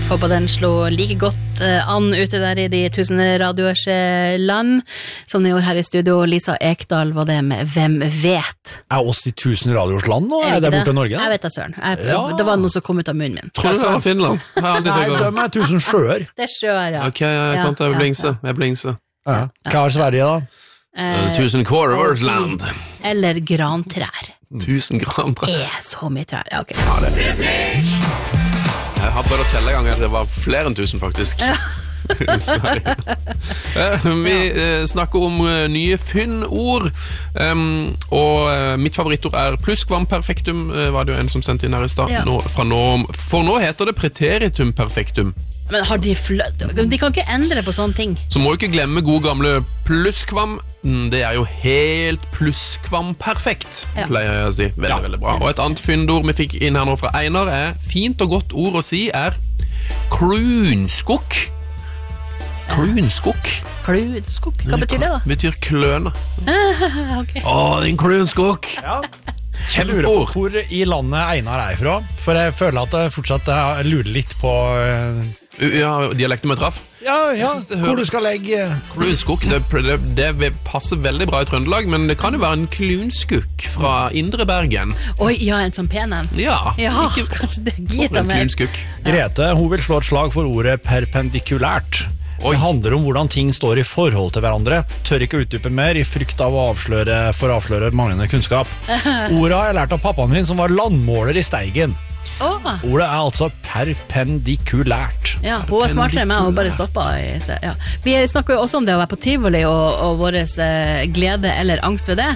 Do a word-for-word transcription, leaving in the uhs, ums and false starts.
Håper den slår like godt an ute der I de tusen radioers land som den gjorde her I studio. Lisa Ekdal var det med Hvem vet? Er oss de tusen radioers land nå? Er det borte I Norge? Jeg vet det, Søren. Jeg, Ja. Det var noe som kom ut av munnen min. Tror du det var Finland? Nei, de er tusen sjøer. Det er sjøer, ja. Ok, ja, Ja, sant, jeg ja, blingse, ja. jeg blingse. Ja. Hva er Sverige da? Eh, Tusen quarters land. eller grantrær. Tusen gram. Er så mye trær. Ja, ok. Ja, det. Jeg har prøvd å telle ganger, det var flere enn tusen faktisk. I Sverige. Eh, Vi eh, snakker om eh, nye fyndord, um, og eh, mitt favorittord er pluskvamperfektum, eh, var det jo en som sendte inn her I stad. Ja. Nå, fra nå, for nå heter det preteritum perfektum. Men har de flødd? De kan ikke endre på sånne ting. Så må du ikke glemme god gamle pluskvam. Mm, Det er jo helt pluskvamperfekt, Ja. pleier jeg å si. Veldig, veldig bra. Og et annet fyndord vi fikk inn her nå fra Einar er fint og godt ord å si er krunskokk. Krunskokk Kludskokk, hva betyr det da? betyr kløne. Ok. Å, din krunskokk. Ja. Jeg lurer på Kjempeord. hvor I landet Einar er fra, for jeg føler at jeg fortsatt jeg lurer litt på uh, Ja, dialekten vi traff. ja, ja, synes det hvor hører- du skal legge Klunskokk, det, det, det passer veldig bra I Trøndelag, men det kan jo være en klunskukk fra Indre Bergen. Oi, ja, en sånn pen en. Ja, Ja, ikke kanskje det for gita en mer. klunskukk. Grete, hun vil slå et slag for ordet perpendikulært. Oi. Det handler om hvordan ting står I forhold til hverandre. Tør ikke utdype mer I frykt av å avsløre for å avsløre manglende kunnskap. Ordet har jeg lært av pappaen min som var landmåler I Steigen. Åh, Ordet er altså perpendikulært. ja, hun var smartere enn meg, hun bare stoppet I sted. Ja. Vi snakker jo også om det å være på tivoli og, og vår eh, glede eller angst ved det.